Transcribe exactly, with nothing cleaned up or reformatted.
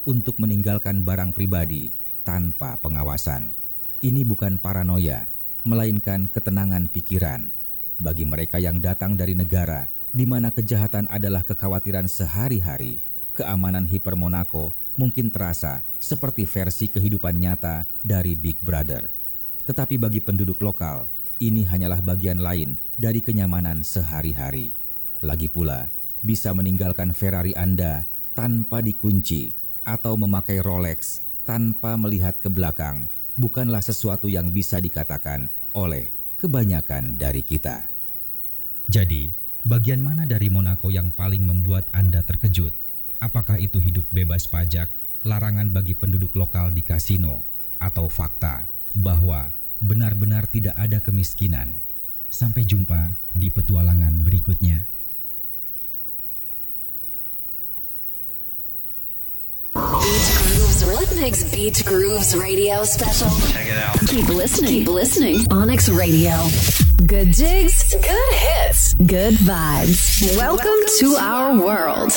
untuk meninggalkan barang pribadi tanpa pengawasan. Ini bukan paranoia, melainkan ketenangan pikiran. Bagi mereka yang datang dari negara di mana kejahatan adalah kekhawatiran sehari-hari, keamanan Hyper Monaco mungkin terasa seperti versi kehidupan nyata dari Big Brother. Tetapi bagi penduduk lokal, ini hanyalah bagian lain dari kenyamanan sehari-hari. Lagi pula, bisa meninggalkan Ferrari Anda tanpa dikunci atau memakai Rolex tanpa melihat ke belakang bukanlah sesuatu yang bisa dikatakan oleh kebanyakan dari kita. Jadi, bagian mana dari Monaco yang paling membuat Anda terkejut? Apakah itu hidup bebas pajak, larangan bagi penduduk lokal di kasino, atau fakta bahwa benar-benar tidak ada kemiskinan? Sampai jumpa di petualangan berikutnya. Beat Grooves Rhythmix Beat Grooves Radio Special. Check it out. Keep listening. Keep listening. Onyx Radio. Good jigs, good hits, good vibes. Welcome to our world.